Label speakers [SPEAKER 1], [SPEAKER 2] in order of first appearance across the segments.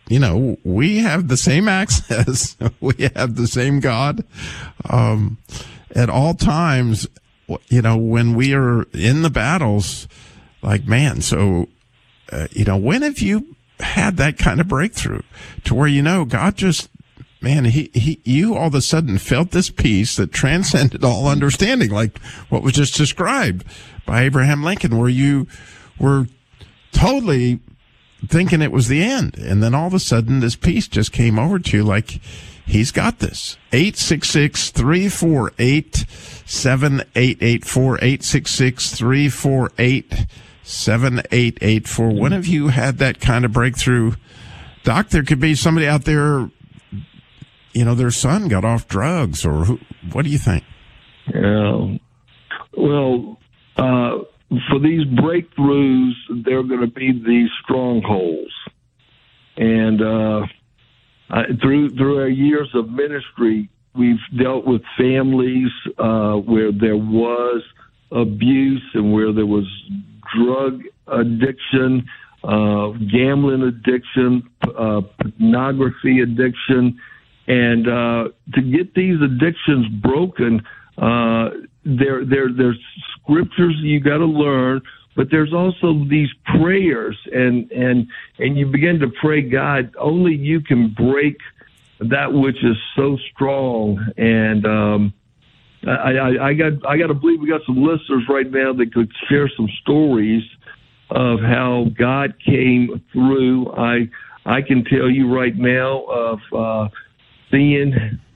[SPEAKER 1] we have the same access. We have the same God. At all times, when we are in the battles, like, man, so, when have you had that kind of breakthrough to where, God just, man, you all of a sudden felt this peace that transcended all understanding, like what was just described by Abraham Lincoln, where you were totally thinking it was the end. And then all of a sudden this peace just came over to you like, he's got this. 866-348-7884, 866-348-7884. When have you had that kind of breakthrough? Doc, there could be somebody out there, their son got off drugs, or what do you think?
[SPEAKER 2] Yeah. Well, for these breakthroughs, they're going to be these strongholds. And through our years of ministry, we've dealt with families where there was abuse and where there was drug addiction, gambling addiction, pornography addiction. And to get these addictions broken, there's scriptures you got to learn, but there's also these prayers, and you begin to pray, God, only you can break that which is so strong. And I got to believe we got some listeners right now that could share some stories of how God came through. I can tell you right now of seeing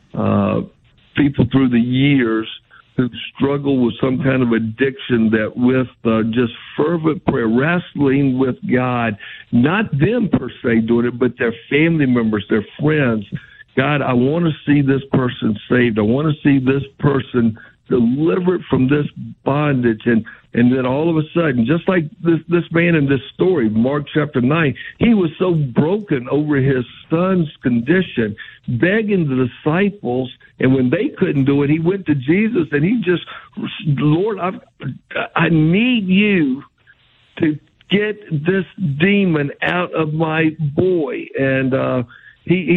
[SPEAKER 2] people through the years who struggle with some kind of addiction, that with just fervent prayer, wrestling with God, not them per se doing it, but their family members, their friends. God, I want to see this person saved. I want to see this person delivered from this bondage. And then all of a sudden, just like this man in this story, Mark chapter 9, he was so broken over his son's condition, begging the disciples, and when they couldn't do it, he went to Jesus and he just, Lord, I need you to get this demon out of my boy. And he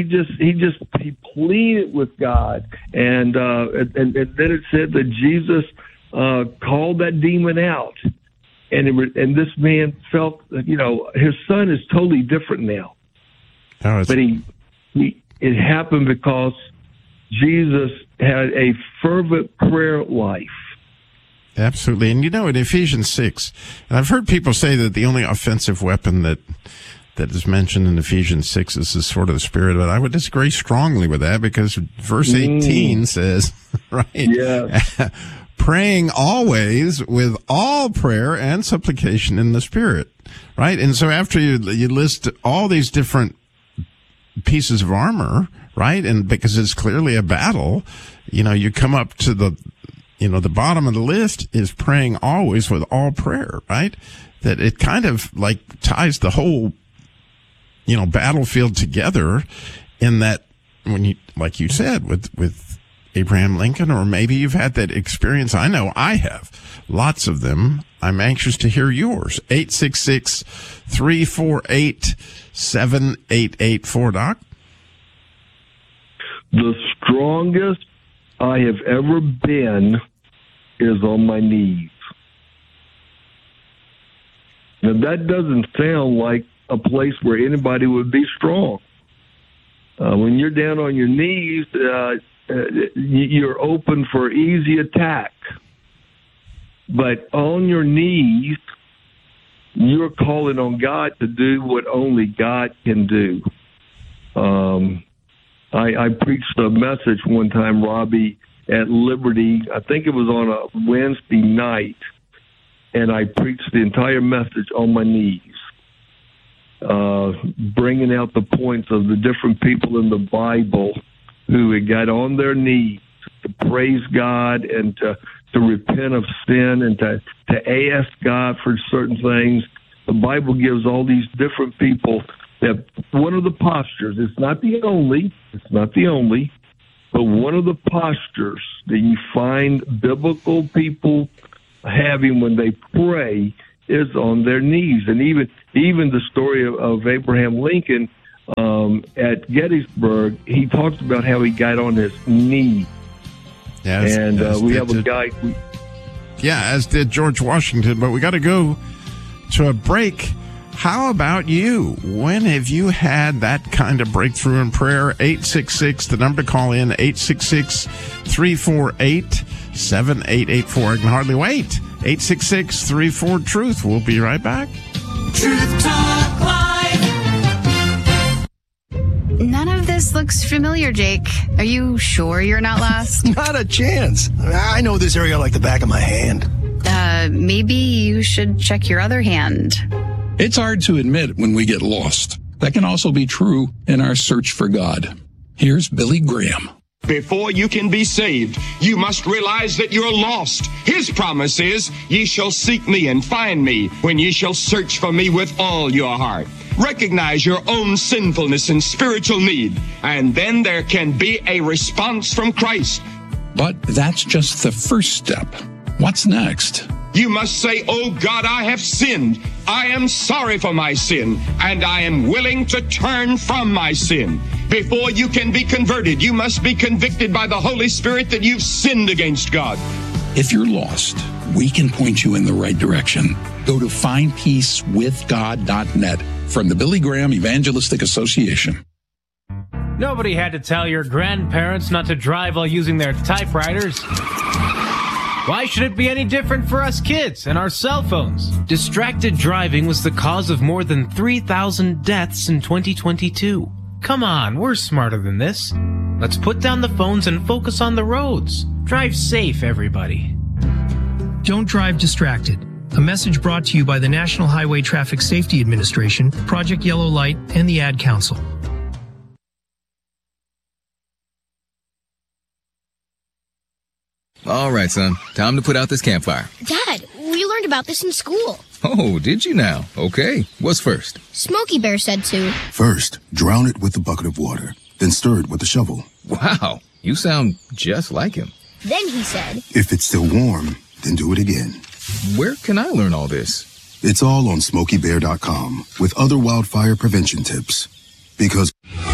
[SPEAKER 2] pleaded with God, and then it said that Jesus called that demon out, and this man felt that his son is totally different now.
[SPEAKER 1] Oh,
[SPEAKER 2] but it happened because Jesus had a fervent prayer life.
[SPEAKER 1] Absolutely. And in Ephesians 6, and I've heard people say that the only offensive weapon that is mentioned in Ephesians 6 is the sword of the Spirit, but I would disagree strongly with that, because verse 18 says, right?
[SPEAKER 2] Yeah.
[SPEAKER 1] Praying always with all prayer and supplication in the Spirit, right? And so after you list all these different pieces of armor, right? And because it's clearly a battle, you come up to the bottom of the list is praying always with all prayer, right? That it kind of like ties the whole, battlefield together, in that when you, like you said, with Abraham Lincoln, or maybe you've had that experience. I know I have lots of them. I'm anxious to hear yours. 866-348-7884, Doc.
[SPEAKER 2] The strongest I have ever been is on my knees. Now, that doesn't sound like a place where anybody would be strong. When you're down on your knees, you're open for easy attack. But on your knees, you're calling on God to do what only God can do. I preached a message one time, Robbie, at Liberty. I think it was on a Wednesday night, and I preached the entire message on my knees, bringing out the points of the different people in the Bible who had got on their knees to praise God and to repent of sin and to ask God for certain things. The Bible gives all these different people that one of the postures, it's not the only, but one of the postures that you find biblical people having when they pray is on their knees. And even the story of Abraham Lincoln, at Gettysburg, he talks about how he got on his knee.
[SPEAKER 1] Yes,
[SPEAKER 2] and we have a guy.
[SPEAKER 1] As did George Washington. But we got to go to a break. How about you? When have you had that kind of breakthrough in prayer? 866, the number to call in, 866-348-7884. I can hardly wait. 866-34-TRUTH. We'll be right back.
[SPEAKER 3] Truth Talk Live.
[SPEAKER 4] None of this looks familiar, Jake. Are you sure you're not lost?
[SPEAKER 5] Not a chance. I know this area like the back of my hand.
[SPEAKER 4] Maybe you should check your other hand.
[SPEAKER 6] It's hard to admit when we get lost. That can also be true in our search for God. Here's Billy Graham.
[SPEAKER 7] Before you can be saved, you must realize that you're lost. His promise is, ye shall seek me and find me when ye shall search for me with all your heart. Recognize your own sinfulness and spiritual need, and then there can be a response from Christ.
[SPEAKER 6] But that's just the first step. What's next?
[SPEAKER 7] You must say, oh God, I have sinned. I am sorry for my sin, and I am willing to turn from my sin. Before you can be converted, you must be convicted by the Holy Spirit that you've sinned against God.
[SPEAKER 6] If you're lost, we can point you in the right direction. Go to findpeacewithgod.net from the Billy Graham Evangelistic Association.
[SPEAKER 8] Nobody had to tell your grandparents not to drive while using their typewriters. Why should it be any different for us kids and our cell phones? Distracted driving was the cause of more than 3,000 deaths in 2022. Come on, we're smarter than this. Let's put down the phones and focus on the roads. Drive safe, everybody.
[SPEAKER 9] Don't drive distracted. A message brought to you by the National Highway Traffic Safety Administration, Project Yellow Light, and the Ad Council.
[SPEAKER 10] All right, son. Time to put out this campfire.
[SPEAKER 11] Dad, we learned about this in school.
[SPEAKER 10] Oh, did you now? Okay. What's first?
[SPEAKER 11] Smokey Bear said to.
[SPEAKER 12] First, drown it with a bucket of water, then stir it with a shovel.
[SPEAKER 10] Wow, you sound just like him.
[SPEAKER 11] Then he said,
[SPEAKER 12] if it's still warm, then do it again.
[SPEAKER 10] Where can I learn all this?
[SPEAKER 12] It's all on SmokeyBear.com with other wildfire prevention tips. Because...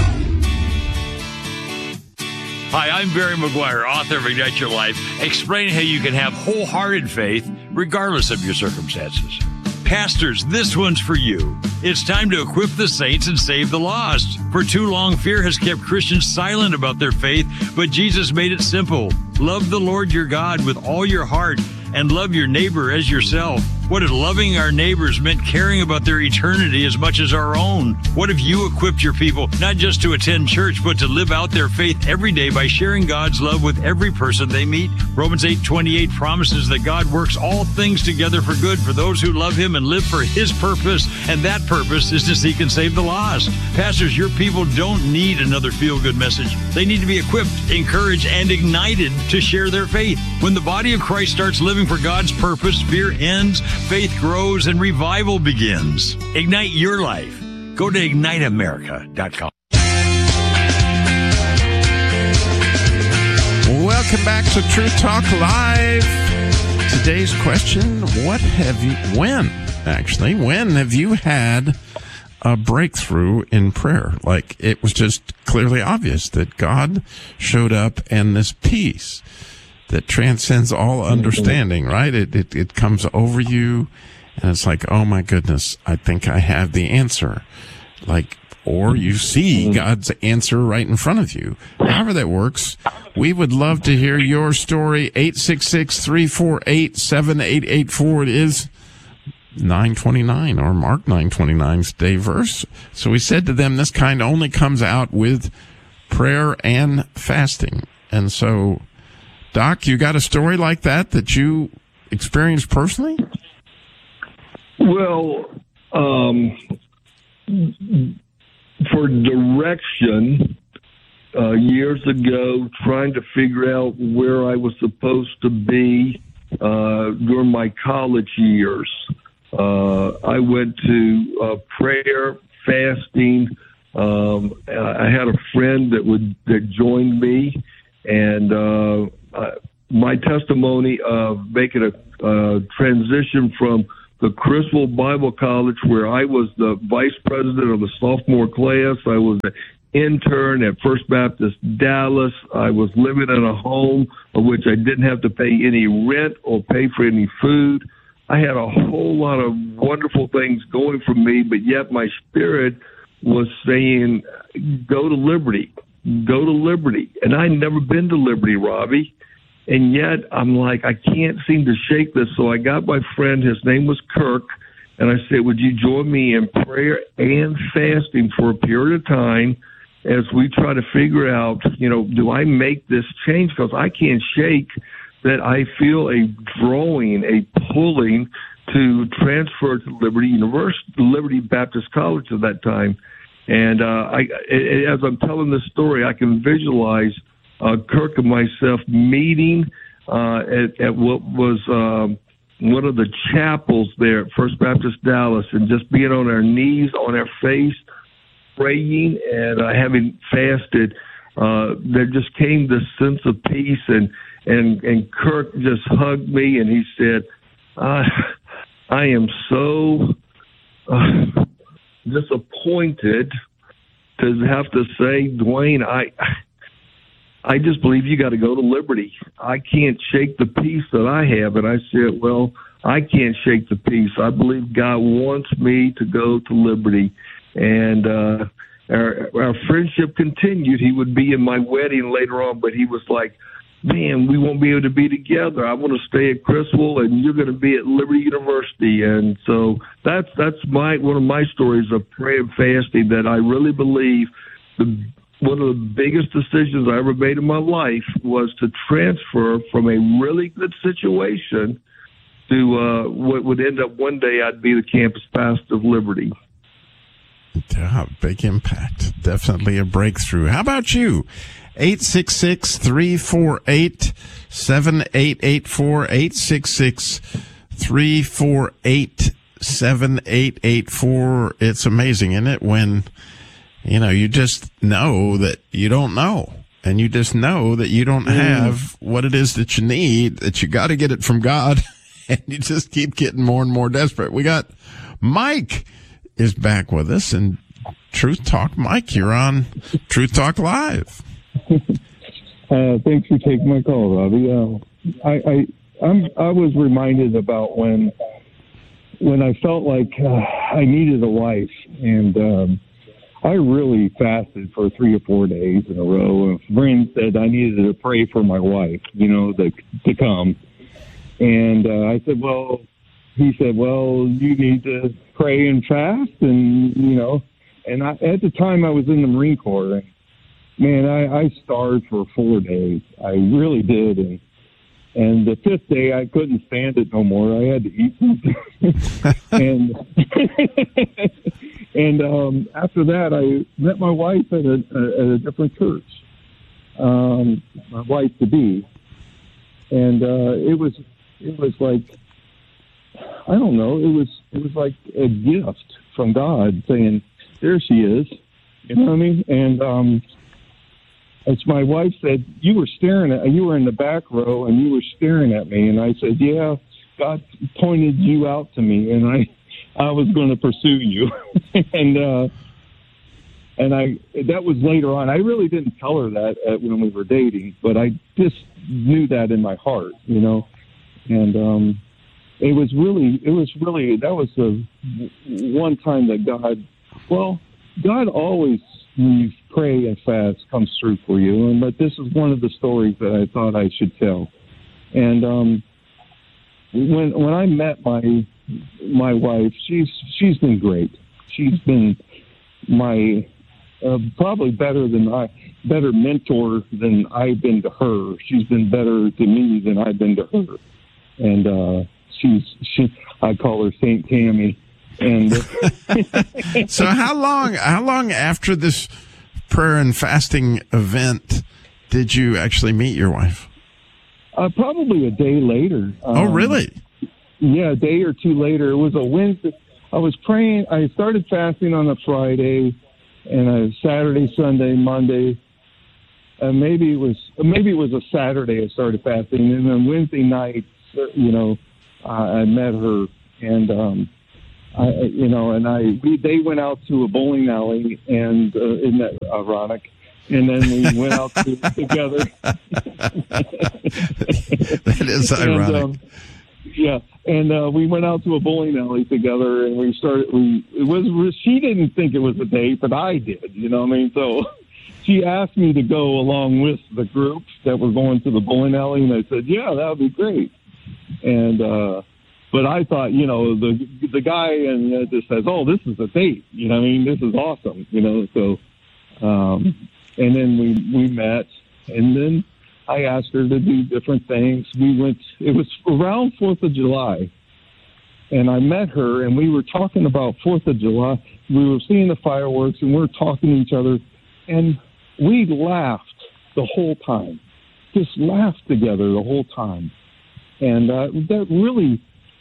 [SPEAKER 13] Hi, I'm Barry McGuire, author of Ignite Your Life, explaining how you can have wholehearted faith regardless of your circumstances. Pastors, this one's for you. It's time to equip the saints and save the lost. For too long, fear has kept Christians silent about their faith, but Jesus made it simple. Love the Lord your God with all your heart and love your neighbor as yourself. What if loving our neighbors meant caring about their eternity as much as our own? What if you equipped your people not just to attend church, but to live out their faith every day by sharing God's love with every person they meet? Romans 8:28 promises that God works all things together for good for those who love him and live for his purpose, and that purpose is to seek and save the lost. Pastors, your people don't need another feel-good message. They need to be equipped, encouraged, and ignited to share their faith. When the body of Christ starts living for God's purpose, fear ends, faith grows, and revival begins. Ignite your life. Go to IgniteAmerica.com.
[SPEAKER 1] Welcome back to Truth Talk Live. Today's question, when have you had a breakthrough in prayer? Like it was just clearly obvious that God showed up and this peace that transcends all understanding, right? It comes over you and it's like, oh my goodness, I think I have the answer. Like, or you see God's answer right in front of you. However that works, we would love to hear your story. 866-348-7884. It is 929 or Mark 929's day verse. So we said to them, this kind only comes out with prayer and fasting. And so, Doc, you got a story like that you experienced personally?
[SPEAKER 2] Well, for direction, years ago, trying to figure out where I was supposed to be during my college years, I went to prayer, fasting. I had a friend that joined me, and my testimony of making a transition from the Criswell Bible College, where I was the vice president of the sophomore class. I was an intern at First Baptist Dallas. I was living in a home of which I didn't have to pay any rent or pay for any food. I had a whole lot of wonderful things going for me, but yet my spirit was saying, go to Liberty. Go to Liberty. And I'd never been to Liberty, Robbie. And yet I'm like, I can't seem to shake this. So I got my friend, his name was Kirk, and I said, would you join me in prayer and fasting for a period of time as we try to figure out, do I make this change? Because I can't shake that I feel a drawing, a pulling to transfer to Liberty University, Liberty Baptist College at that time. And as I'm telling this story, I can visualize Kirk and myself meeting at what was one of the chapels there at First Baptist Dallas, and just being on our knees, on our face, praying, and having fasted. There just came this sense of peace, and Kirk just hugged me, and he said, I am so disappointed to have to say, Dwayne, I just believe you got to go to Liberty. I can't shake the peace that I have. And I said, well, I can't shake the peace. I believe God wants me to go to Liberty. And our friendship continued. He would be in my wedding later on, but he was like, man, we won't be able to be together. I want to stay at Criswell, and you're going to be at Liberty University. And so that's one of my stories of prayer and fasting, that I really believe one of the biggest decisions I ever made in my life was to transfer from a really good situation to what would end up one day I'd be the campus pastor of Liberty.
[SPEAKER 1] Yeah, big impact. Definitely a breakthrough. How about you? 866-348-7884, 866-348-7884. It's amazing, isn't it? When, you just know that you don't know. And you just know that you don't have what it is that you need, that you got to get it from God. And you just keep getting more and more desperate. We got Mike is back with us, and Truth Talk. Mike, you're on Truth Talk Live.
[SPEAKER 14] Thanks for taking my call, Robbie. I was reminded about when I felt like I needed a wife, and I really fasted for 3 or 4 days in a row. And a friend said I needed to pray for my wife, to come. And I said, well, he said, well, you need to pray and fast, and and at the time I was in the Marine Corps. And, man, I starved for 4 days. I really did. And the 5th day, I couldn't stand it no more. I had to eat something. and after that, I met my wife at a different church, my wife to be. And it was like, I don't know, it was like a gift from God saying, there she is. You know what I mean? And as my wife said, you were in the back row and you were staring at me. And I said, yeah, God pointed you out to me, and I was going to pursue you. and that was later on. I really didn't tell her that when we were dating, but I just knew that in my heart, And it was really that was the one time that God always, when you pray and fast, comes through for you. But this is one of the stories that I thought I should tell. And when I met my wife, she's been great. She's been my probably better mentor than I've been to her. She's been better to me than I've been to her. And I call her Saint Tammy. And
[SPEAKER 1] so how long after this prayer and fasting event did you actually meet your wife?
[SPEAKER 14] Probably a day later.
[SPEAKER 1] Oh, really?
[SPEAKER 14] Yeah, a day or two later. It was a Wednesday. I was praying. I started fasting on a Friday, and a Saturday, Sunday, Monday. Maybe it was a Saturday I started fasting, and then Wednesday night, I met her And they went out to a bowling alley, and isn't that ironic? And then we went out together.
[SPEAKER 1] That is ironic.
[SPEAKER 14] And we went out to a bowling alley together, and she didn't think it was a date, but I did, you know what I mean? So she asked me to go along with the group that were going to the bowling alley, and I said, yeah, that would be great. And, but I thought, you know, the guy and just says, oh, this is a date, you know what I mean? This is awesome, you know, so, and then we met, and then I asked her to do different things. It was around 4th of July, and I met her, and we were talking about 4th of July. We were seeing the fireworks, and we were talking to each other, and we laughed the whole time, just laughed together the whole time. And that really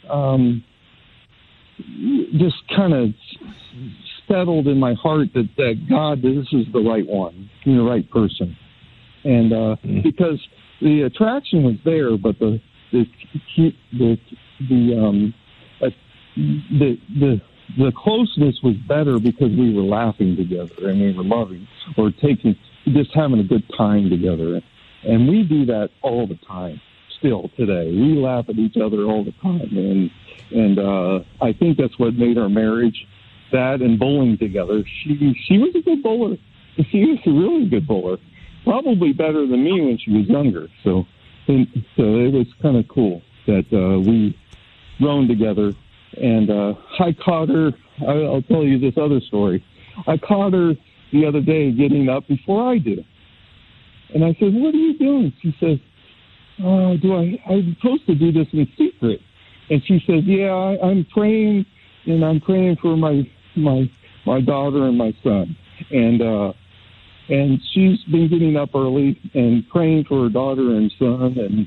[SPEAKER 14] just kind of settled in my heart that God, this is the right one, the right person. And because the attraction was there, but the closeness was better because we were laughing together and we were loving or just having a good time together. And we do that all the time still today. We laugh at each other all the time. And I think that's what made our marriage, that and bowling together. She was a good bowler. She was a really good bowler. Probably better than me when she was younger. So it was kind of cool that we grown together. And I caught her. I'll tell you this other story. I caught her the other day getting up before I did. And I said, what are you doing? She says, I'm supposed to do this in secret. And she says, yeah, I'm praying, and I'm praying for my daughter and my son. And she's been getting up early and praying for her daughter and son,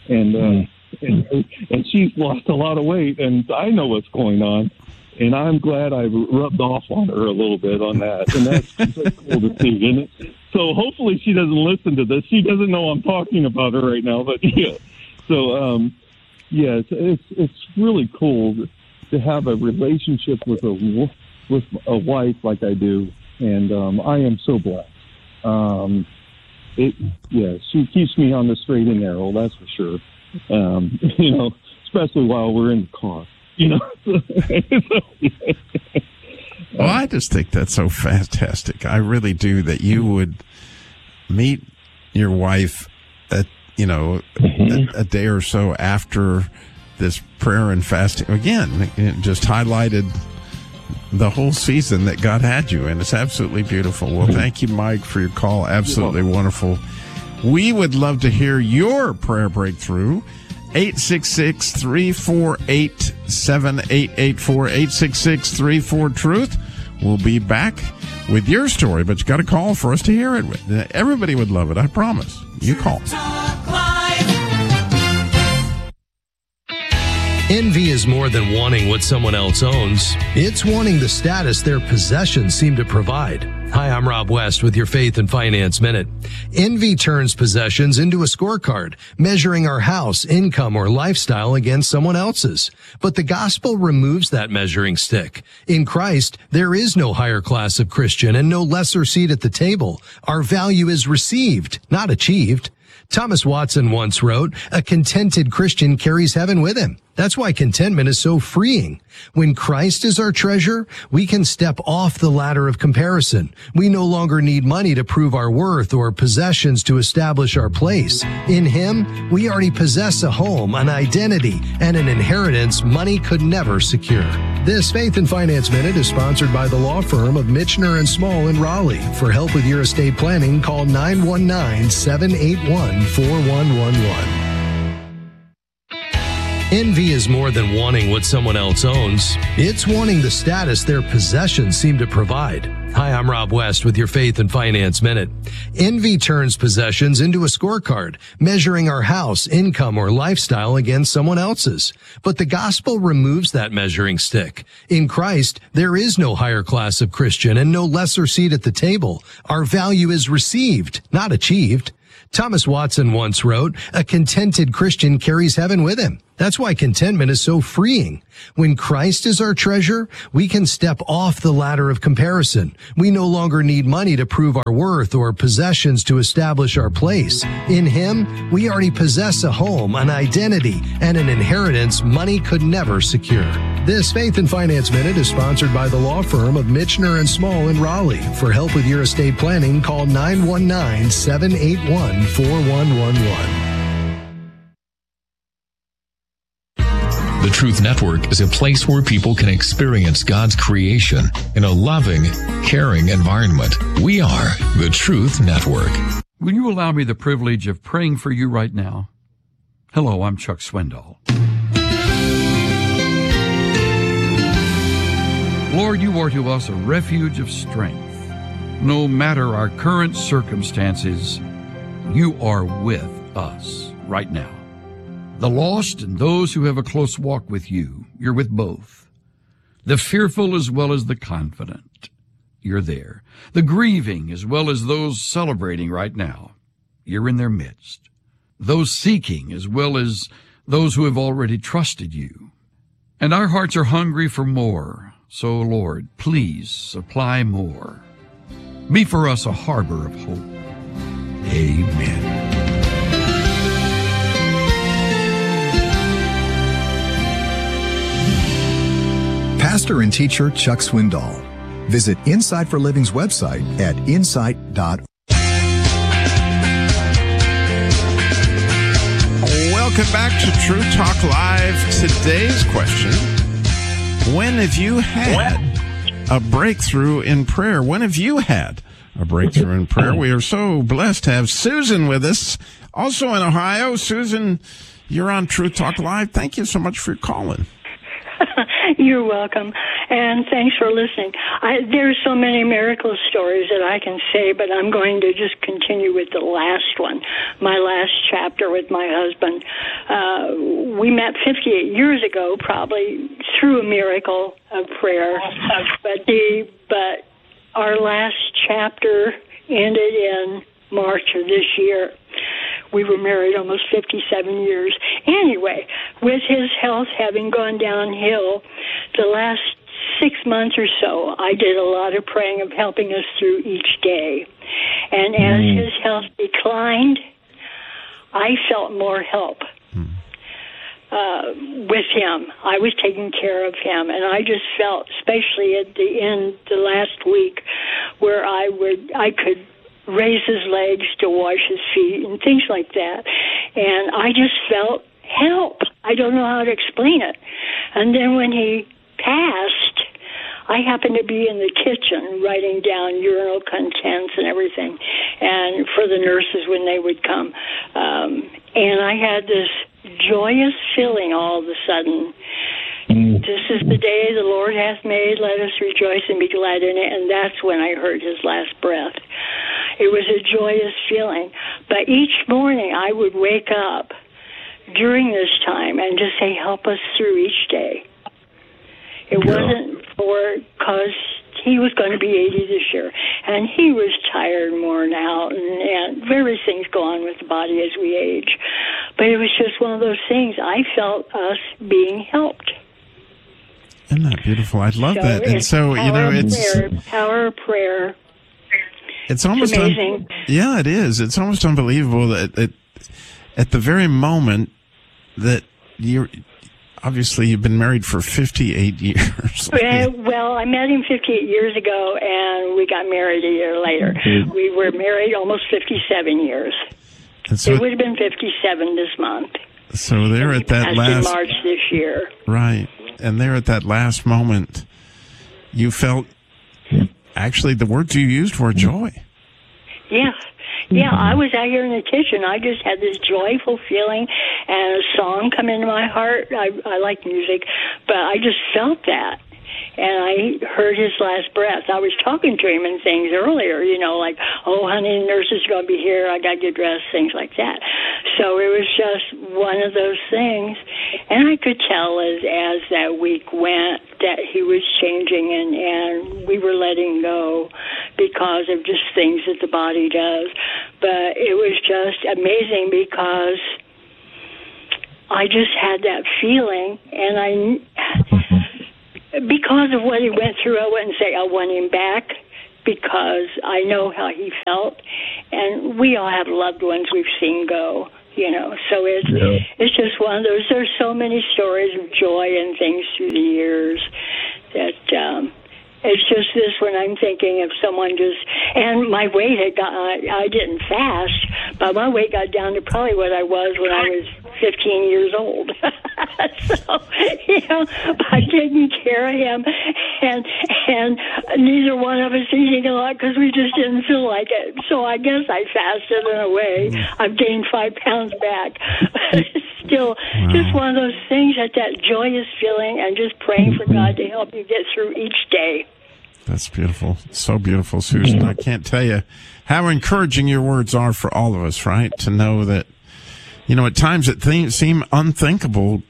[SPEAKER 14] and she's lost a lot of weight, and I know what's going on, and I'm glad I rubbed off on her a little bit on that, and that's cool to see. And so hopefully she doesn't listen to this. She doesn't know I'm talking about her right now, but yeah. So it's really cool to have a relationship with a wife like I do, and I am so blessed. She keeps me on the straight and narrow, that's for sure. You know, especially while we're in the car, you know.
[SPEAKER 1] Well, I just think that's so fantastic. I really do, that you would meet your wife at, you know, a day or so after this prayer and fasting. Again, it just highlighted the whole season that God had you, and it's absolutely beautiful. Well, thank you, Mike, for your call. Absolutely wonderful. We would love to hear your prayer breakthrough. 866-348-7884, 866-34-TRUTH. We'll be back with your story, but you got to call for us to hear it. Everybody would love it, I promise. You call.
[SPEAKER 9] Envy is more than wanting what someone else owns. It's wanting the status their possessions seem to provide. Hi, I'm Rob West with your Faith and Finance Minute. Envy turns possessions into a scorecard, measuring our house, income, or lifestyle against someone else's. But the gospel removes that measuring stick. In Christ, there is no higher class of Christian and no lesser seat at the table. Our value is received, not achieved. Thomas Watson once wrote, "A contented Christian carries heaven with him." That's why contentment is so freeing. When Christ is our treasure, we can step off the ladder of comparison. We no longer need money to prove our worth or possessions to establish our place. In Him, we already possess a home, an identity, and an inheritance money could never secure. This Faith and Finance Minute is sponsored by the law firm of Michener and Small in Raleigh. For help with your estate planning, call 919-781-4111. Envy is more than wanting what someone else owns. It's wanting the status their possessions seem to provide. Hi, I'm Rob West with your Faith and Finance Minute. Envy turns possessions into a scorecard, measuring our house, income, or lifestyle against someone else's. But the gospel removes that measuring stick. In Christ, there is no higher class of Christian and no lesser seat at the table. Our value is received, not achieved. Thomas Watson once wrote, "A contented Christian carries heaven with him." That's why contentment is so freeing. When Christ is our treasure, we can step off the ladder of comparison. We no longer need money to prove our worth or possessions to establish our place. In Him, we already possess a home, an identity, and an inheritance money could never secure. This Faith and Finance Minute is sponsored by the law firm of Michener & Small in Raleigh. For help with your estate planning, call 919-781-4111.
[SPEAKER 15] The Truth Network is a place where people can experience God's creation in a loving, caring environment. We are the Truth Network.
[SPEAKER 16] Will you allow me the privilege of praying for you right now? Hello, I'm Chuck Swindoll. Lord, you are to us a refuge of strength. No matter our current circumstances, you are with us right now. The lost and those who have a close walk with you, you're with both. The fearful as well as the confident, you're there. The grieving as well as those celebrating right now, you're in their midst. Those seeking as well as those who have already trusted you. And our hearts are hungry for more. So, Lord, please supply more. Be for us a harbor of hope. Amen.
[SPEAKER 17] Pastor and teacher Chuck Swindoll. Visit Insight for Living's website at insight.org.
[SPEAKER 1] Welcome back to True Talk Live. Today's question: when have you had a breakthrough in prayer? When have you had a breakthrough in prayer? We are so blessed to have Susan with us, also in Ohio. Susan, you're on True Talk Live. Thank you so much for calling.
[SPEAKER 18] You're welcome, and thanks for listening. There's so many miracle stories that I can say, but I'm going to just continue with the last one, my last chapter with my husband. We met 58 years ago, probably through a miracle of prayer, but our last chapter ended in March of this year. We were married almost 57 years. Anyway, with his health having gone downhill, the last 6 months or so, I did a lot of praying of helping us through each day. And as his health declined, I felt more help with him. I was taking care of him, and I just felt, especially at the end, the last week, where I could raise his legs to wash his feet and things like that. And I just felt help. I don't know how to explain it. And then when he passed, I happened to be in the kitchen writing down urinal contents and everything, and for the nurses when they would come. And I had this joyous feeling all of a sudden. This is the day the Lord hath made. Let us rejoice and be glad in it. And that's when I heard his last breath. It was a joyous feeling. But each morning I would wake up during this time and just say, help us through each day. It wasn't because he was going to be 80 this year, and he was tired and worn out, and various things go on with the body as we age. But it was just one of those things. I felt us being helped.
[SPEAKER 1] Isn't that beautiful? I love that. And so, it's
[SPEAKER 18] power of prayer.
[SPEAKER 1] It's almost
[SPEAKER 18] amazing.
[SPEAKER 1] Yeah, it is. It's almost unbelievable that at the very moment that you've been married for 58 years.
[SPEAKER 18] Well, I met him 58 years ago, and we got married a year later. Mm-hmm. We were married almost 57 years. And so it would have been 57 this month.
[SPEAKER 1] So they're at that last
[SPEAKER 18] in March this year.
[SPEAKER 1] Right. And there at that last moment, you felt, actually, the words you used were joy.
[SPEAKER 18] Yeah. Yeah, I was out here in the kitchen. I just had this joyful feeling and a song come into my heart. I like music, but I just felt that. And I heard his last breath. I was talking to him and things earlier, like, oh, honey, the nurse is going to be here. I got to get dressed, things like that. So it was just one of those things. And I could tell as that week went that he was changing and we were letting go because of just things that the body does. But it was just amazing because I just had that feeling, and because of what he went through, I wouldn't say I want him back, because I know how he felt, and we all have loved ones we've seen go, so it's just one of those. There's so many stories of joy and things through the years that it's just this when I'm thinking of someone and my weight had got, I didn't fast, but my weight got down to probably what I was when I was 15 years old. So, by taking care of him, and neither one of us eating a lot because we just didn't feel like it. So I guess I fasted in a way. I've gained 5 pounds back. But it's still just one of those things, that joyous feeling, and just praying for God to help you get through each day.
[SPEAKER 1] That's beautiful. So beautiful, Susan. I can't tell you how encouraging your words are for all of us, right? To know that, at times it seem unthinkable,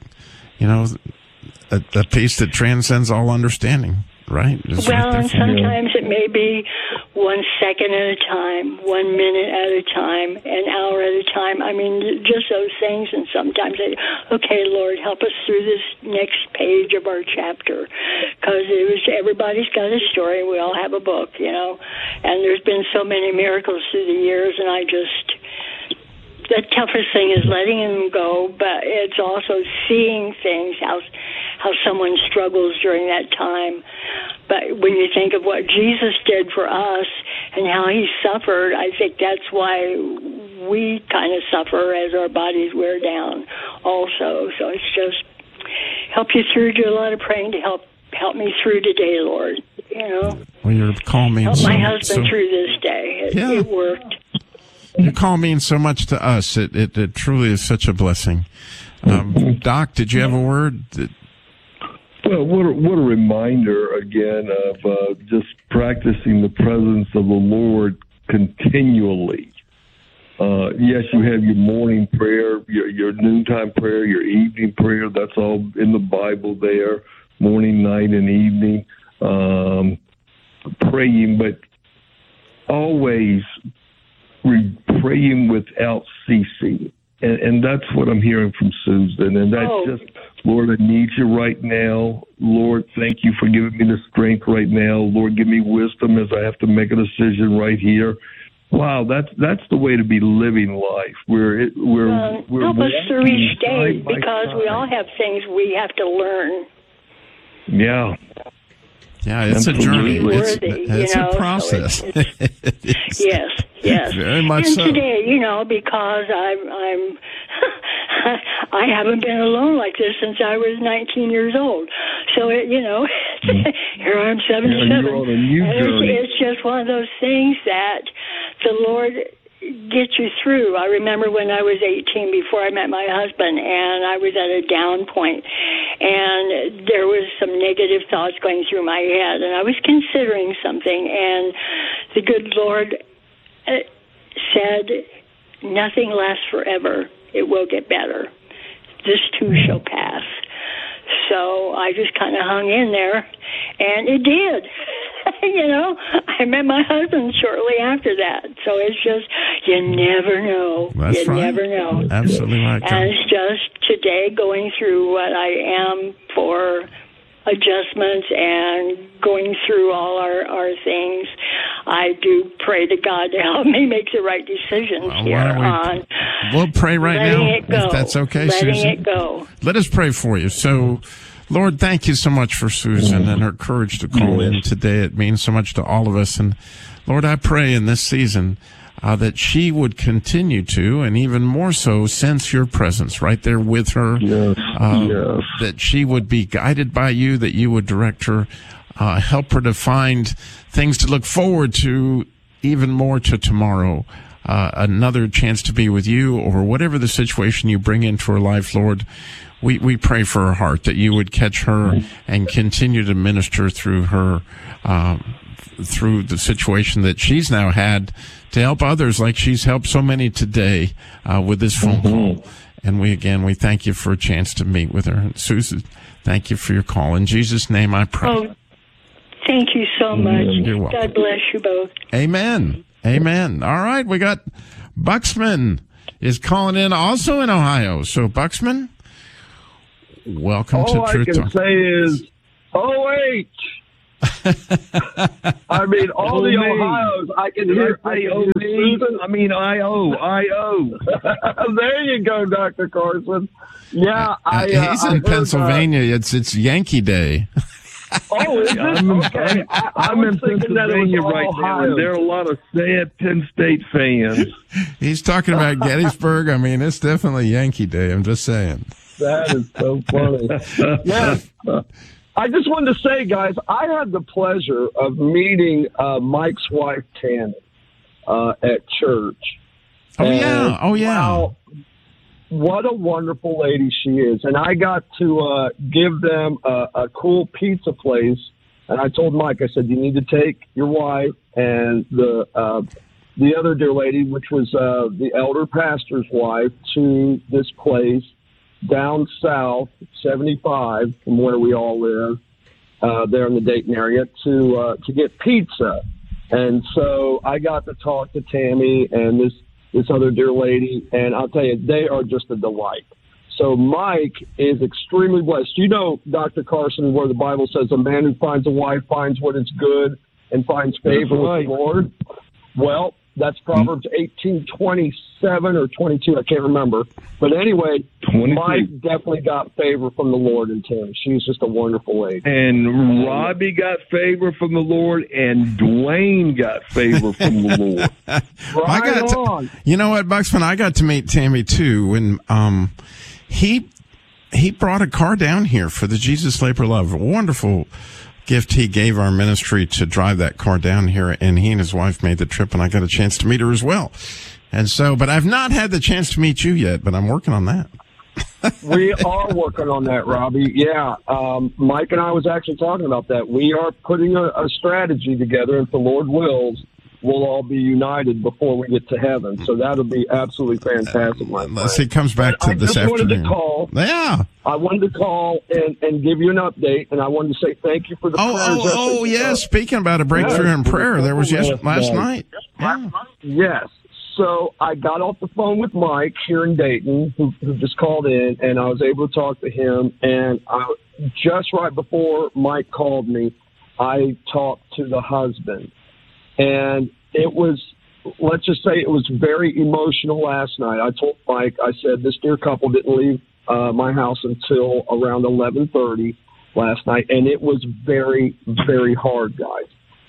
[SPEAKER 1] a peace that transcends all understanding, right? It's
[SPEAKER 18] and sometimes it may be 1 second at a time, 1 minute at a time, an hour at a time. I mean, just those things. And sometimes okay, Lord, help us through this next page of our chapter. Because everybody's got a story. We all have a book, And there's been so many miracles through the years, and the toughest thing is letting him go, but it's also seeing things, how someone struggles during that time. But when you think of what Jesus did for us and how he suffered, I think that's why we kind of suffer as our bodies wear down also. So it's just help you through, do a lot of praying to help me through today, Lord.
[SPEAKER 1] Well, you're calling me.
[SPEAKER 18] Help my husband through this day. It worked.
[SPEAKER 1] Your call means so much to us. It truly is such a blessing. Doc, did you have a word?
[SPEAKER 2] Well, what a reminder again of just practicing the presence of the Lord continually. Yes, you have your morning prayer, your noontime prayer, your evening prayer. That's all in the Bible there, morning, night, and evening. Praying, but always praying without ceasing. And that's what I'm hearing from Susan. And that's just, Lord, I need you right now. Lord, thank you for giving me the strength right now. Lord, give me wisdom as I have to make a decision right here. Wow, that's the way to be living life. We're
[SPEAKER 18] help us through each day, because we all have things we have to learn.
[SPEAKER 2] Yeah.
[SPEAKER 1] Yeah, it's
[SPEAKER 18] Absolutely.
[SPEAKER 1] A journey. It's a process.
[SPEAKER 18] So yes.
[SPEAKER 1] Very much
[SPEAKER 18] and
[SPEAKER 1] so.
[SPEAKER 18] Today, because I'm I haven't been alone like this since I was 19 years old. So here I'm 77.
[SPEAKER 2] Yeah, you're on a new journey.
[SPEAKER 18] It's just one of those things that the Lord get you through. I remember when I was 18, before I met my husband, and I was at a down point, and there was some negative thoughts going through my head, and I was considering something, and the good Lord said, nothing lasts forever. It will get better. This too shall pass. So I just kind of hung in there, and it did. I met my husband shortly after that. So it's just, you never know.
[SPEAKER 1] That's
[SPEAKER 18] you
[SPEAKER 1] right.
[SPEAKER 18] never know.
[SPEAKER 1] Absolutely right.
[SPEAKER 18] And it's just today going through what I am for adjustments and going through all our things. I do pray to God to help me make the right decisions
[SPEAKER 1] We'll pray right now, if that's okay,
[SPEAKER 18] Letting
[SPEAKER 1] Susan.
[SPEAKER 18] it go.
[SPEAKER 1] Let us pray for you. So, Lord, thank you so much for Susan and her courage to call in today. It means so much to all of us. And, Lord, I pray in this season that she would continue to, and even more so, sense your presence right there with her. That she would be guided by you, that you would direct her, help her to find things to look forward to, even more to tomorrow. Another chance to be with you, or whatever the situation you bring into her life, Lord. We pray for her heart, that you would catch her and continue to minister through her, through the situation that she's now had, to help others like she's helped so many today with this phone call. And we thank you for a chance to meet with her. And Susan, thank you for your call. In Jesus' name I pray.
[SPEAKER 18] Oh, thank you so much.
[SPEAKER 1] You're welcome.
[SPEAKER 18] God bless you both.
[SPEAKER 1] Amen. Amen. All right, we got Buxman is calling in also in Ohio. So, Buxman, Welcome
[SPEAKER 19] All
[SPEAKER 1] to
[SPEAKER 19] I
[SPEAKER 1] Truth
[SPEAKER 19] can
[SPEAKER 1] Talk.
[SPEAKER 19] say is, OH. I mean, all the Ohios, I can hear Susan.
[SPEAKER 2] I mean, I-O.
[SPEAKER 19] There you go, Dr. Carson. Yeah,
[SPEAKER 1] He's in Pennsylvania. It's Yankee Day.
[SPEAKER 19] Oh, is it? Okay.
[SPEAKER 2] I'm in Pennsylvania right now, and there are a lot of sad Penn State fans.
[SPEAKER 1] He's talking about Gettysburg. I mean, it's definitely Yankee Day. I'm just saying.
[SPEAKER 19] That is so funny. Yeah. I just wanted to say, guys, I had the pleasure of meeting Mike's wife, Tammy, at church.
[SPEAKER 1] Oh, yeah.
[SPEAKER 19] Wow, what a wonderful lady she is. And I got to give them a cool pizza place. And I told Mike, I said, you need to take your wife and the other dear lady, which was the elder pastor's wife, to this place down south, 75 from where we all live, there in the Dayton area, to get pizza. And so I got to talk to Tammy and this other dear lady, and I'll tell you, they are just a delight. So Mike is extremely blessed. You know, Dr. Carson, where the Bible says a man who finds a wife finds what is good and finds favor with the Lord. Well, that's Proverbs 18:27 or 22. I can't remember. But anyway, 22. Mike definitely got favor from the Lord in Tammy. She's just a wonderful lady.
[SPEAKER 2] And Robbie got favor from the Lord, and Dwayne got favor from the Lord.
[SPEAKER 19] Right on.
[SPEAKER 1] You know what, Buxman? I got to meet Tammy, too, when he brought a car down here for the Jesus Labor Love. A wonderful gift he gave our ministry to drive that car down here, and he and his wife made the trip, and I got a chance to meet her as well. And so, but I've not had the chance to meet you yet, but I'm working on that.
[SPEAKER 19] We are working on that, Robbie. Yeah. Mike and I was actually talking about that. We are putting a strategy together, and if the Lord wills, we'll all be united before we get to heaven. So that'll be absolutely fantastic, my friend.
[SPEAKER 1] Unless he comes back to this afternoon.
[SPEAKER 19] I wanted to call and give you an update, and I wanted to say thank you for the prayers.
[SPEAKER 1] Oh, yeah. Speaking about a breakthrough in prayer, there was last night.
[SPEAKER 19] Yes. So I got off the phone with Mike here in Dayton, who just called in, and I was able to talk to him. And just right before Mike called me, I talked to the husband. And it was, let's just say it was very emotional last night. I told Mike, I said, this dear couple didn't leave my house until around 11:30 last night. And it was very, very hard, guys.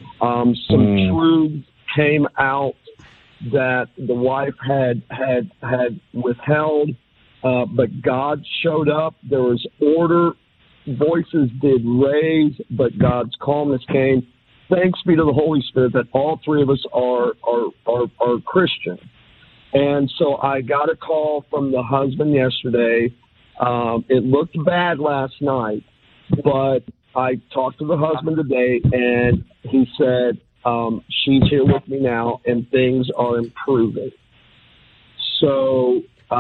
[SPEAKER 19] Some truths came out that the wife had withheld, but God showed up. There was order. Voices did raise, but God's calmness came. Thanks be to the Holy Spirit that all three of us are Christian. And so I got a call from the husband yesterday. It looked bad last night, but I talked to the husband today, and he said, she's here with me now, and things are improving. So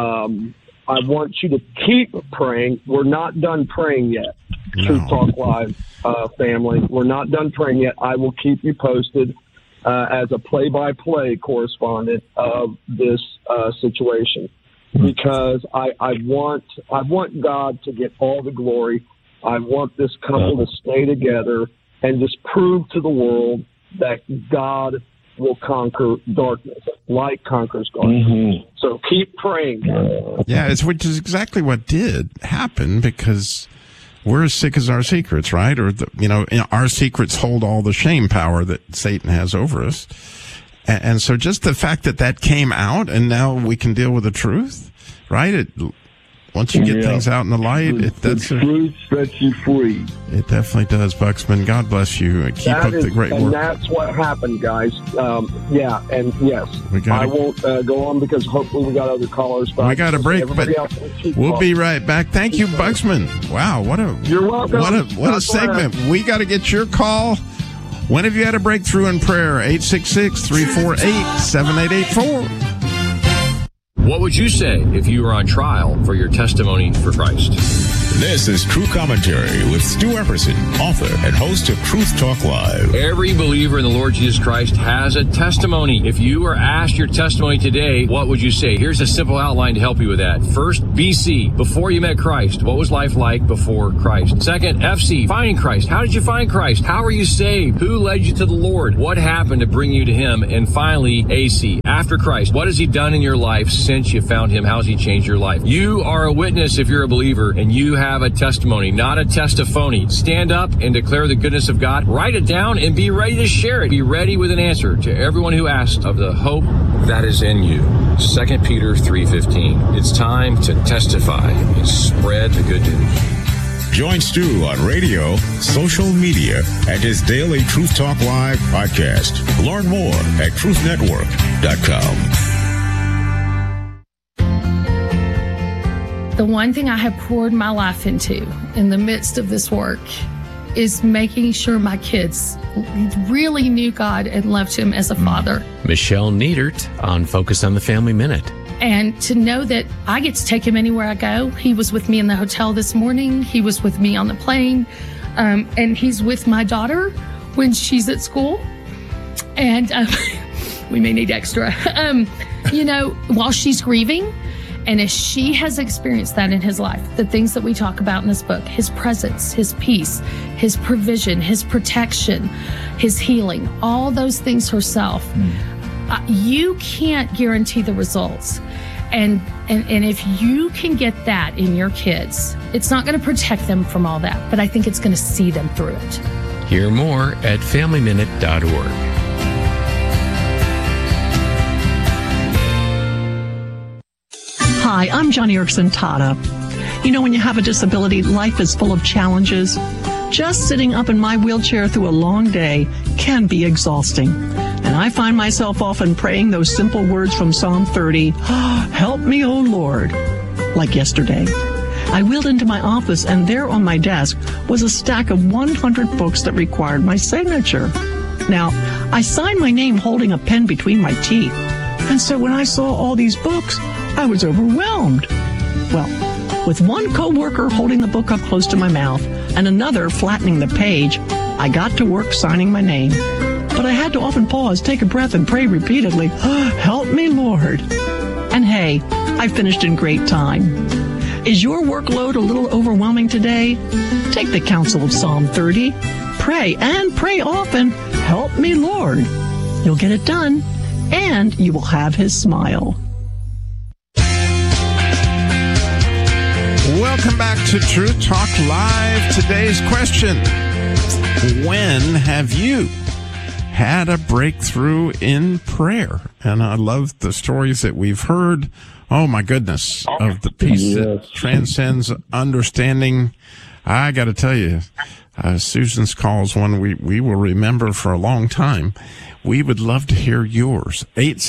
[SPEAKER 19] I want you to keep praying. We're not done praying yet. No. Truth Talk Live family. We're not done praying yet. I will keep you posted as a play-by-play correspondent of this situation, because I want God to get all the glory. I want this couple to stay together and just prove to the world that God will conquer darkness. Light conquers darkness. Mm-hmm. So keep praying.
[SPEAKER 1] Yeah, which is exactly what did happen, because we're as sick as our secrets, right? Or, our secrets hold all the shame power that Satan has over us. And so just the fact that came out, and now we can deal with the truth, right? Once you get things out in the light,
[SPEAKER 2] the truth sets you free.
[SPEAKER 1] It definitely does, Buxman. God bless you. Keep up the great work.
[SPEAKER 19] And that's what happened, guys. And yes, I won't go on because hopefully we got other callers.
[SPEAKER 1] We got a break, but we'll be right back. Thank you, Buxman. Wow,
[SPEAKER 19] you're welcome.
[SPEAKER 1] What a segment. We got to get your call. When have you had a breakthrough in prayer? 866-348-7884.
[SPEAKER 20] What would you say if you were on trial for your testimony for Christ?
[SPEAKER 21] This is True Commentary with Stu Epperson, author and host of Truth Talk Live.
[SPEAKER 20] Every believer in the Lord Jesus Christ has a testimony. If you were asked your testimony today, what would you say? Here's a simple outline to help you with that. First, BC, before you met Christ. What was life like before Christ? Second, FC, finding Christ. How did you find Christ? How were you saved? Who led you to the Lord? What happened to bring you to Him? And finally, AC, after Christ. What has He done in your life since you found Him? How has He changed your life? You are a witness if you're a believer, and you have a testimony, not a testimony. Stand up and declare the goodness of God. Write it down and be ready to share it. Be ready with an answer to everyone who asks of the hope that is in you. 2 Peter 3:15. It's time to testify and spread the good news.
[SPEAKER 21] Join Stu on radio, social media, and his daily Truth Talk Live podcast. Learn more at truthnetwork.com.
[SPEAKER 22] The one thing I have poured my life into in the midst of this work is making sure my kids really knew God and loved Him as a father.
[SPEAKER 23] Michelle Niedert on Focus on the Family Minute.
[SPEAKER 22] And to know that I get to take him anywhere I go. He was with me in the hotel this morning. He was with me on the plane. And he's with my daughter when she's at school. And we may need extra. While she's grieving. And as she has experienced that in his life, the things that we talk about in this book, his presence, his peace, his provision, his protection, his healing, all those things herself, you can't guarantee the results. And if you can get that in your kids, it's not going to protect them from all that, but I think it's going to see them through it.
[SPEAKER 23] Hear more at FamilyMinute.org.
[SPEAKER 24] Hi, I'm Johnny Erickson Tata. When you have a disability, life is full of challenges. Just sitting up in my wheelchair through a long day can be exhausting. And I find myself often praying those simple words from Psalm 30, "Help me, O Lord." Like yesterday, I wheeled into my office and there on my desk was a stack of 100 books that required my signature. Now, I signed my name holding a pen between my teeth. And so when I saw all these books, I was overwhelmed. Well, with one coworker holding the book up close to my mouth and another flattening the page, I got to work signing my name. But I had to often pause, take a breath, and pray repeatedly, "Help me, Lord." And hey, I finished in great time. Is your workload a little overwhelming today? Take the counsel of Psalm 30. Pray, and pray often. "Help me, Lord." You'll get it done, and you will have His smile.
[SPEAKER 1] Welcome back to Truth Talk Live. Today's question: when have you had a breakthrough in prayer? And I love the stories that we've heard. Oh my goodness, of the peace that transcends understanding. I got to tell you, Susan's call is one we will remember for a long time. We would love to hear yours.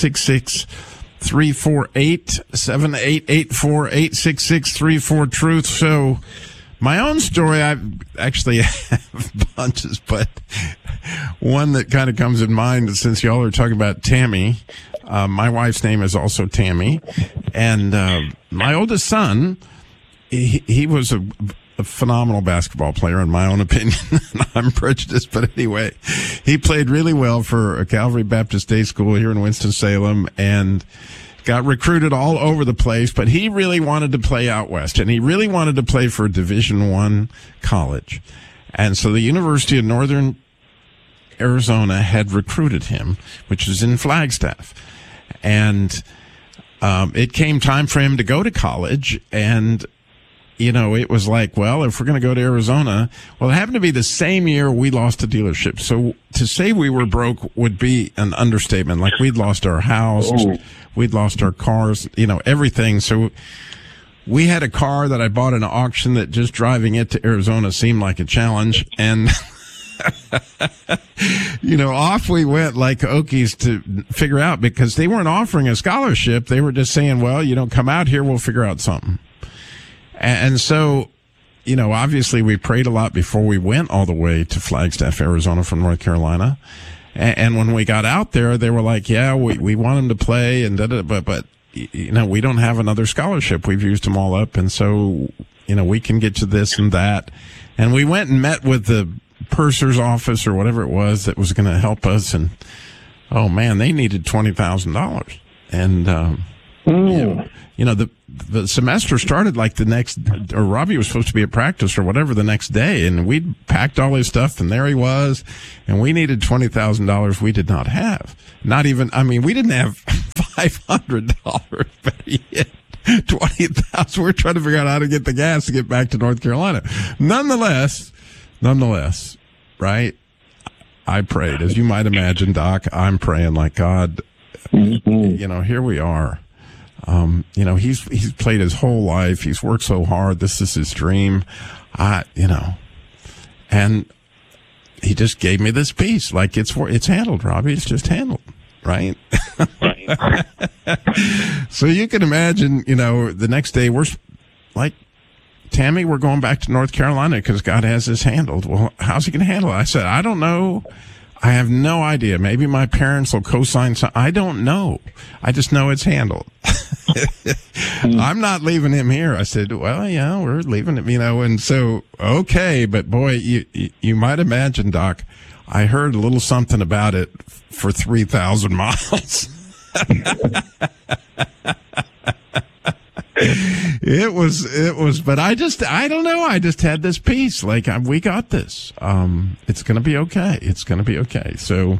[SPEAKER 1] 866-348-7884, 866-34-TRUTH. So my own story, I actually have bunches, but one that kind of comes in mind since y'all are talking about Tammy. My wife's name is also Tammy. And my oldest son, he was a phenomenal basketball player, in my own opinion. I'm prejudiced, but anyway, he played really well for Calvary Baptist Day School here in Winston-Salem and got recruited all over the place, but he really wanted to play out west, and he really wanted to play for a Division I college. And so the University of Northern Arizona had recruited him, which is in Flagstaff. And it came time for him to go to college, and it was like, well, if we're going to go to Arizona, well, it happened to be the same year we lost a dealership. So to say we were broke would be an understatement. Like, we'd lost our house, we'd lost our cars, everything. So we had a car that I bought in an auction that just driving it to Arizona seemed like a challenge. And, off we went like Okies to figure out, because they weren't offering a scholarship. They were just saying, well, come out here, we'll figure out something. And so, obviously we prayed a lot before we went all the way to Flagstaff, Arizona from North Carolina. And when we got out there, they were like, yeah, we want him to play. And but we don't have another scholarship. We've used them all up. And so, we can get you this and that. And we went and met with the purser's office or whatever it was that was going to help us. And, oh, man, they needed $20,000. And, the semester started like the next, or Robbie was supposed to be at practice or whatever the next day. And we'd packed all his stuff and there he was. And we needed $20,000 we did not have. Not even, we didn't have $500, but he had $20,000. We're trying to figure out how to get the gas to get back to North Carolina. Nonetheless, right? I prayed. As you might imagine, Doc, I'm praying like, God, here we are. He's played his whole life. He's worked so hard. This is his dream. And he just gave me this piece. Like it's handled, Robbie. It's just handled. Right. So you can imagine, the next day we're like, Tammy, we're going back to North Carolina because God has this handled. Well, how's he going to handle it? I said, I don't know. I have no idea. Maybe my parents will co-sign something. I don't know. I just know it's handled. I'm not leaving him here. I said, well, yeah, we're leaving him, and so, okay. But boy, you might imagine, Doc, I heard a little something about it for 3,000 miles. It was, but I don't know. I just had this peace. Like, we got this. It's going to be okay. It's going to be okay. So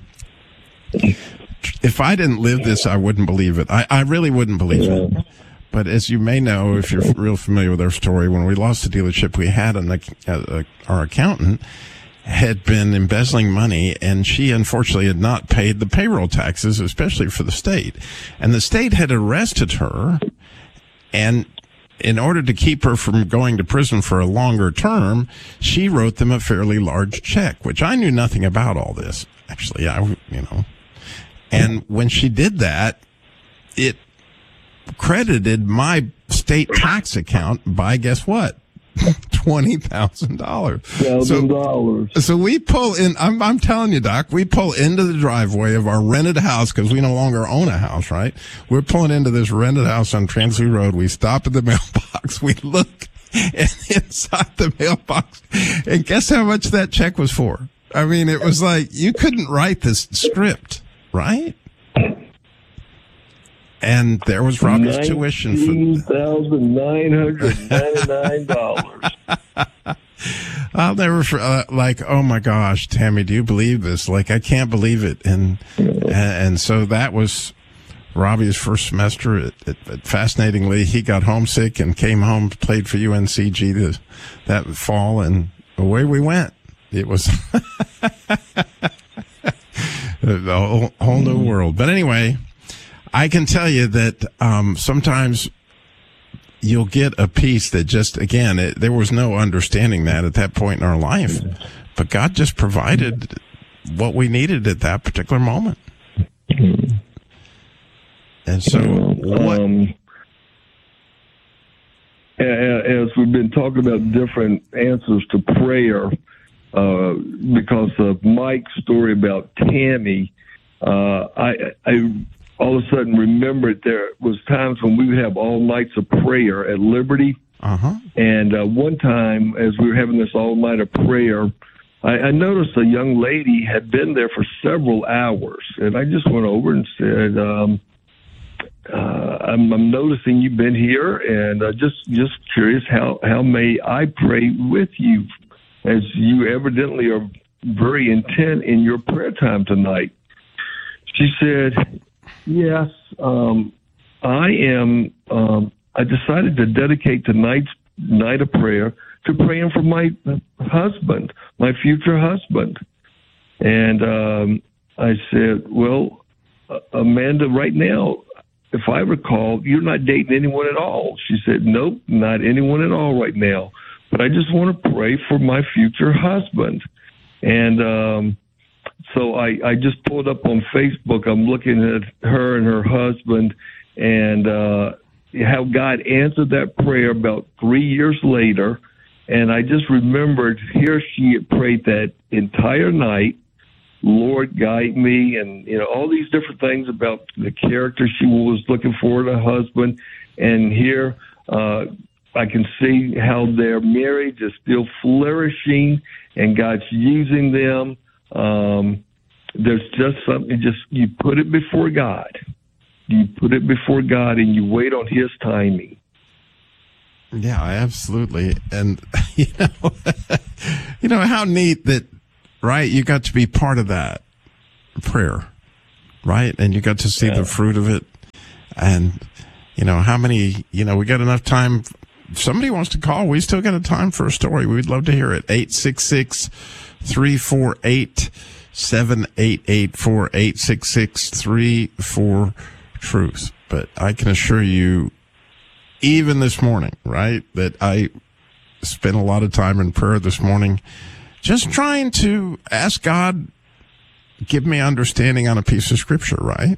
[SPEAKER 1] if I didn't live this, I wouldn't believe it. I really wouldn't believe it. But as you may know, if you're real familiar with our story, when we lost the dealership, we had our accountant had been embezzling money, and she unfortunately had not paid the payroll taxes, especially for the state. And the state had arrested her, and in order to keep her from going to prison for a longer term, she wrote them a fairly large check, which I knew nothing about all this. Actually, and when she did that, it credited my state tax account by, guess what? $20,000. So we pull in, I'm telling you, Doc, we pull into the driveway of our rented house because we no longer own a house, right? We're pulling into this rented house on Transley Road. We stop at the mailbox. We look inside the mailbox, and guess how much that check was for? It was like, you couldn't write this script, right? And there was Robbie's tuition for $19,999. I'll never oh my gosh, Tammy, do you believe this? Like, I can't believe it. And so that was Robbie's first semester. Fascinatingly, he got homesick and came home, played for UNCG that fall, and away we went. It was a whole new world. But anyway, I can tell you that sometimes you'll get a piece that just, again, there was no understanding that at that point in our life, but God just provided what we needed at that particular moment. And so,
[SPEAKER 2] as we've been talking about different answers to prayer, because of Mike's story about Tammy, I all of a sudden remembered there was times when we would have all nights of prayer at Liberty. And one time, as we were having this all night of prayer, I noticed a young lady had been there for several hours, and I just went over and said, I'm noticing you've been here, and just curious, how may I pray with you, as you evidently are very intent in your prayer time tonight. She said, yes, I am. I decided to dedicate tonight's night of prayer to praying for my husband, my future husband. And I said, well, Amanda, right now, if I recall, you're not dating anyone at all. She said, nope, not anyone at all right now. But I just want to pray for my future husband. And so I just pulled up on Facebook. I'm looking at her and her husband, and how God answered that prayer about 3 years later. And I just remembered here she had prayed that entire night. Lord, guide me, and all these different things about the character she was looking for in a husband. And here I can see how their marriage is still flourishing, and God's using them. There's just something, you put it before God. You put it before God, and you wait on His timing.
[SPEAKER 1] Yeah, absolutely. And, how neat that, right, you got to be part of that prayer, right? And you got to see the fruit of it. And, how many, we got enough time. If somebody wants to call, we still got a time for a story. We'd love to hear it. 866-348-7884, 866-34-TRUTH. But I can assure you, even this morning, right, that I spent a lot of time in prayer this morning, just trying to ask God, give me understanding on a piece of scripture, right?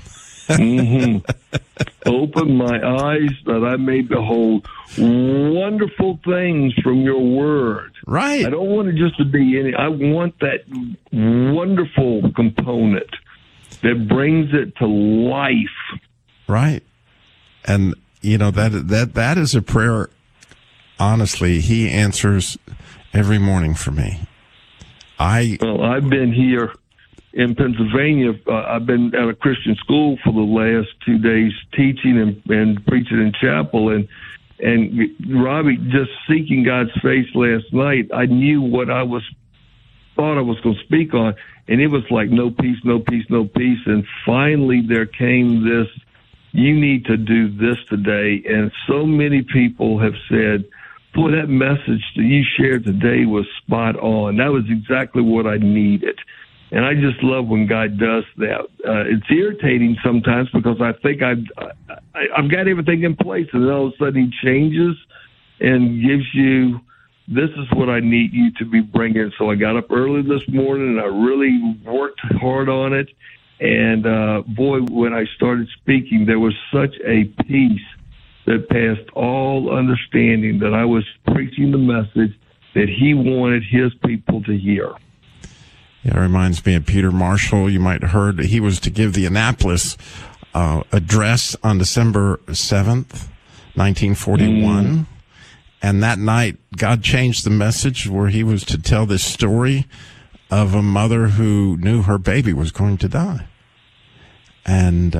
[SPEAKER 2] Open my eyes that I may behold wonderful things from your word.
[SPEAKER 1] Right.
[SPEAKER 2] I don't want it just to be any. I want that wonderful component that brings it to life.
[SPEAKER 1] Right. And that is a prayer. Honestly, He answers every morning for me. I've
[SPEAKER 2] been here in Pennsylvania. I've been at a Christian school for the last 2 days, teaching and preaching in chapel. And Robbie, just seeking God's face last night, I knew what thought I was going to speak on, and it was like no peace, no peace, no peace. And finally, there came this. You need to do this today. And so many people have said, boy, that message that you shared today was spot on. That was exactly what I needed. And I just love when God does that. It's irritating sometimes because I think I've got everything in place, and then all of a sudden He changes and gives you, this is what I need you to be bringing. So I got up early this morning, and I really worked hard on it. And, boy, when I started speaking, there was such a peace that passed all understanding that I was preaching the message that He wanted His people to hear.
[SPEAKER 1] Yeah, it reminds me of Peter Marshall. You might have heard he was to give the Annapolis address on December 7th, 1941. And that night, God changed the message where he was to tell this story of a mother who knew her baby was going to die. And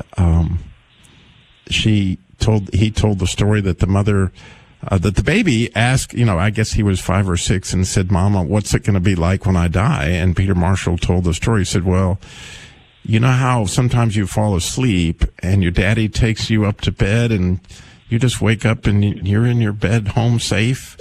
[SPEAKER 1] he told the story that the mother, that the baby asked, I guess he was 5 or 6, and said, Mama, what's it going to be like when I die? And Peter Marshall told the story. He said, well, you know how sometimes you fall asleep and your daddy takes you up to bed and you just wake up and you're in your bed home safe?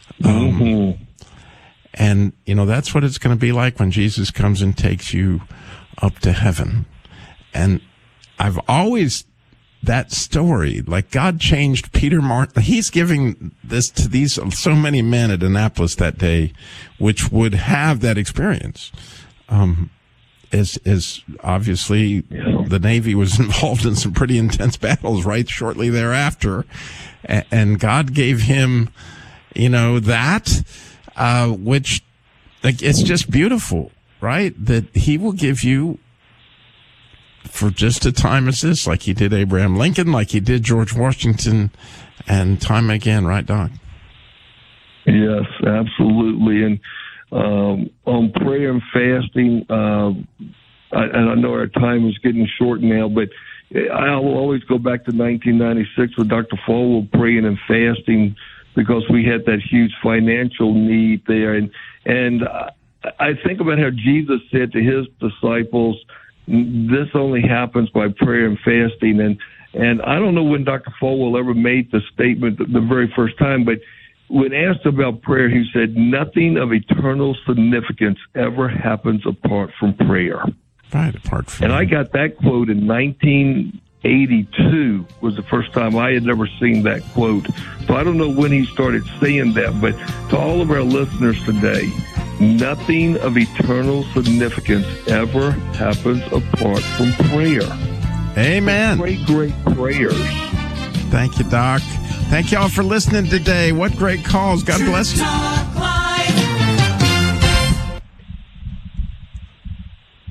[SPEAKER 1] And, that's what it's going to be like when Jesus comes and takes you up to heaven. And I've always, that story, like God changed Peter Marshall. He's giving this to so many men at Annapolis that day, which would have that experience. Is obviously the Navy was involved in some pretty intense battles right shortly thereafter. And God gave him, that, which, like, it's just beautiful, right? That He will give you for just a time as this, like He did Abraham Lincoln, like He did George Washington, and time again, right, Doc?
[SPEAKER 2] Yes, absolutely. And on prayer and fasting, and I know our time is getting short now, but I will always go back to 1996 with Dr. Falwell praying and fasting because we had that huge financial need there. And I think about how Jesus said to His disciples, this only happens by prayer and fasting. And I don't know when Dr. Falwell ever made the statement the very first time, but when asked about prayer, he said, nothing of eternal significance ever happens apart from prayer.
[SPEAKER 1] Right, apart from.
[SPEAKER 2] And I got that quote in 1982 was the first time. I had never seen that quote. So I don't know when he started saying that, but to all of our listeners today, nothing of eternal significance ever happens apart from prayer.
[SPEAKER 1] Amen.
[SPEAKER 2] Great, great prayers.
[SPEAKER 1] Thank you, Doc. Thank you all for listening today. What great calls. God bless you.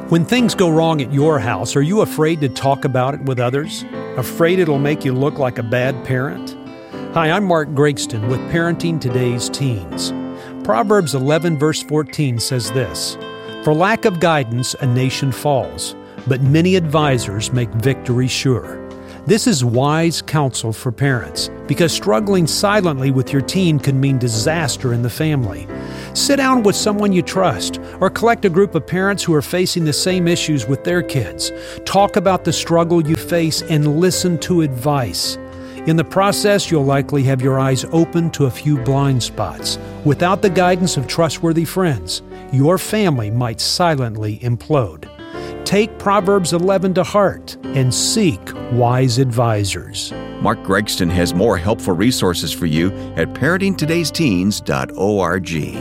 [SPEAKER 3] When things go wrong at your house, are you afraid to talk about it with others? Afraid it'll make you look like a bad parent? Hi, I'm Mark Gregston with Parenting Today's Teens. Proverbs 11 verse 14 says this, "For lack of guidance, a nation falls, but many advisors make victory sure." This is wise counsel for parents, because struggling silently with your teen can mean disaster in the family. Sit down with someone you trust, or collect a group of parents who are facing the same issues with their kids. Talk about the struggle you face and listen to advice. In the process, you'll likely have your eyes open to a few blind spots. Without the guidance of trustworthy friends, your family might silently implode. Take Proverbs 11 to heart and seek wise advisors.
[SPEAKER 4] Mark Gregston has more helpful resources for you at parentingtodaysteens.org.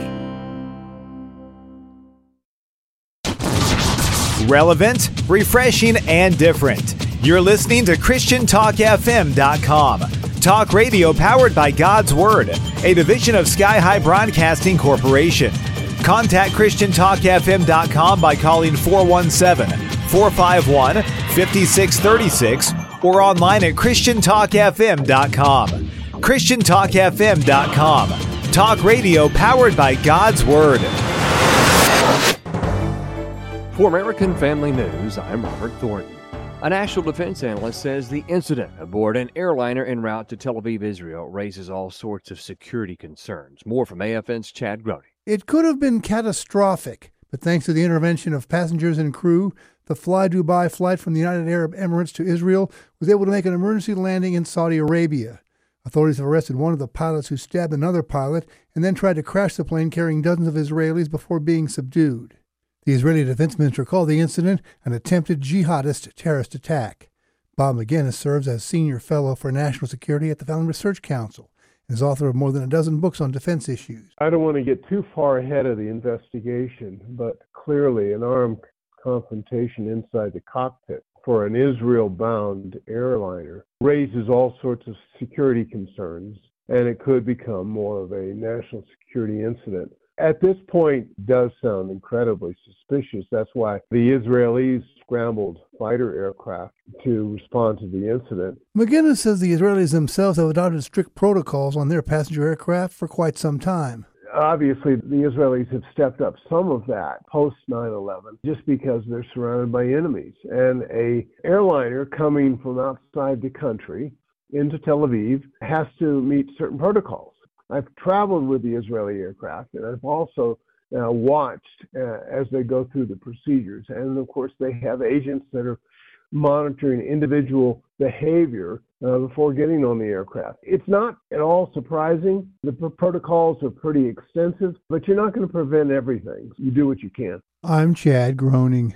[SPEAKER 5] Relevant, refreshing, and different. You're listening to ChristianTalkFM.com. Talk radio powered by God's Word, a division of Sky High Broadcasting Corporation. Contact ChristianTalkFM.com by calling 417-451-5636 or online at ChristianTalkFM.com. ChristianTalkFM.com. Talk radio powered by God's Word.
[SPEAKER 7] For American Family News, I'm Robert Thornton. A national defense analyst says the incident aboard an airliner en route to Tel Aviv, Israel, raises all sorts of security concerns. More from AFN's Chad Grody.
[SPEAKER 25] It could have been catastrophic, but thanks to the intervention of passengers and crew, the Fly Dubai flight from the United Arab Emirates to Israel was able to make an emergency landing in Saudi Arabia. Authorities have arrested one of the pilots who stabbed another pilot and then tried to crash the plane carrying dozens of Israelis before being subdued. The Israeli defense minister called the incident an attempted jihadist terrorist attack. Bob McGinnis serves as senior fellow for national security at the Family Research Council and is author of more than a dozen books on defense issues.
[SPEAKER 26] I don't want to get too far ahead of the investigation, but clearly an armed confrontation inside the cockpit for an Israel-bound airliner raises all sorts of security concerns, and it could become more of a national security incident. At this point, it does sound incredibly suspicious. That's why the Israelis scrambled fighter aircraft to respond to the incident.
[SPEAKER 25] McGinnis says the Israelis themselves have adopted strict protocols on their passenger aircraft for quite some time.
[SPEAKER 26] Obviously, the Israelis have stepped up some of that post 9/11 just because they're surrounded by enemies. And a airliner coming from outside the country into Tel Aviv has to meet certain protocols. I've traveled with the Israeli aircraft, and I've also watched as they go through the procedures. And, of course, they have agents that are monitoring individual behavior before getting on the aircraft. It's not at all surprising. The protocols are pretty extensive, but you're not going to prevent everything. You do what you can.
[SPEAKER 25] I'm Chad Groening.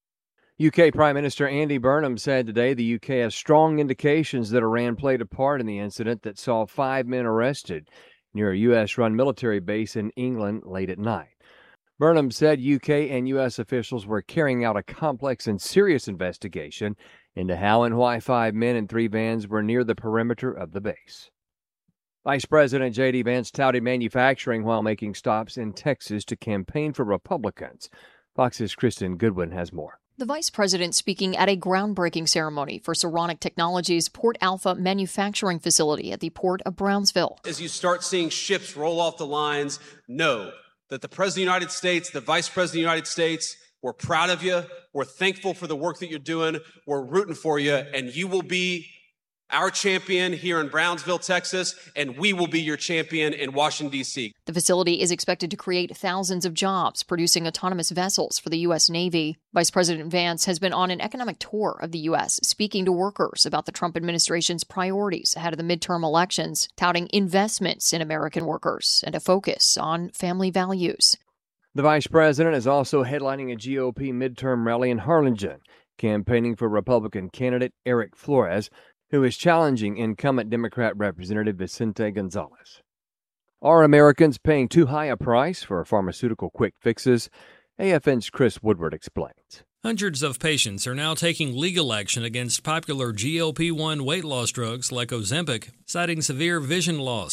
[SPEAKER 7] UK Prime Minister Andy Burnham said today the UK has strong indications that Iran played a part in the incident that saw 5 men arrested near a U.S.-run military base in England late at night. Burnham said UK and U.S. officials were carrying out a complex and serious investigation into how and why 5 men in 3 vans were near the perimeter of the base. Vice President J.D. Vance touted manufacturing while making stops in Texas to campaign for Republicans. Fox's Kristen Goodwin has more.
[SPEAKER 27] The vice president speaking at a groundbreaking ceremony for Saronic Technologies' Port Alpha manufacturing facility at the Port of Brownsville.
[SPEAKER 28] As you start seeing ships roll off the lines, know that the President of the United States, the Vice President of the United States, we're proud of you. We're thankful for the work that you're doing. We're rooting for you, and you will be our champion here in Brownsville, Texas, and we will be your champion in Washington, D.C.
[SPEAKER 27] The facility is expected to create thousands of jobs, producing autonomous vessels for the U.S. Navy. Vice President Vance has been on an economic tour of the U.S., speaking to workers about the Trump administration's priorities ahead of the midterm elections, touting investments in American workers and a focus on family values.
[SPEAKER 7] The vice president is also headlining a GOP midterm rally in Harlingen, campaigning for Republican candidate Eric Flores, who is challenging incumbent Democrat Representative Vicente Gonzalez. Are Americans paying too high a price for pharmaceutical quick fixes? AFN's Chris Woodward explains.
[SPEAKER 29] Hundreds of patients are now taking legal action against popular GLP-1 weight loss drugs like Ozempic, citing severe vision loss.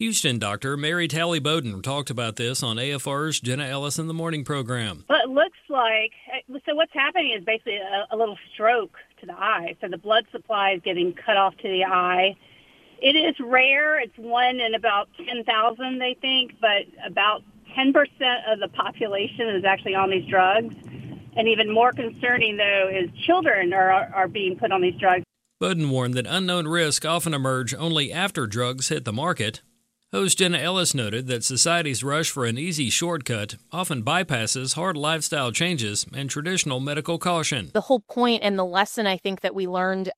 [SPEAKER 29] Houston doctor Mary Talley Bowden talked about this on AFR's Jenna Ellis in the Morning program.
[SPEAKER 6] But it looks like, so what's happening is basically a little stroke to the eye. So the blood supply is getting cut off to the eye. It is rare. It's 1 in about 10,000, they think, but about 10% of the population is actually on these drugs. And even more concerning, though, is children are being put on these drugs.
[SPEAKER 29] Bowden warned that unknown risks often emerge only after drugs hit the market. Host Jenna Ellis noted that society's rush for an easy shortcut often bypasses hard lifestyle changes and traditional medical caution.
[SPEAKER 8] The whole point and the lesson I think that we learned